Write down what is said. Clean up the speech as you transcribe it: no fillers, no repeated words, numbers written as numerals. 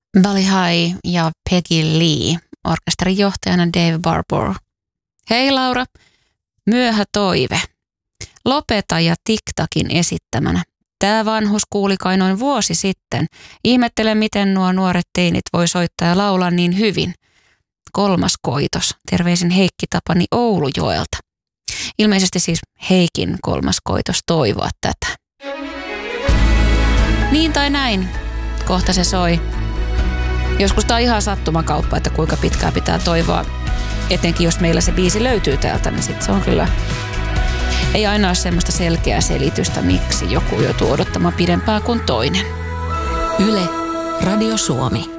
Buddy High ja Peggy Lee, orkesterin johtajana Dave Barbour. Hei Laura, myöhä toive. Lopeta ja TikTokin esittämänä. Tää vanhus kuuli kai noin vuosi sitten. Ihmettelen, miten nuo nuoret teinit voi soittaa ja laulaa niin hyvin. 3. koitos. Terveisin Heikki Tapani Oulujoelta. Ilmeisesti siis Heikin 3. koitos toivoa tätä. Niin tai näin. Kohta se soi. Joskus tää on ihan sattumakauppa, että kuinka pitkään pitää toivoa. Etenkin jos meillä se biisi löytyy täältä, niin sit se on kyllä... Ei aina ole semmoista selkeää selitystä, miksi joku joutuu odottamaan pidempään kuin toinen. Yle, Radio Suomi.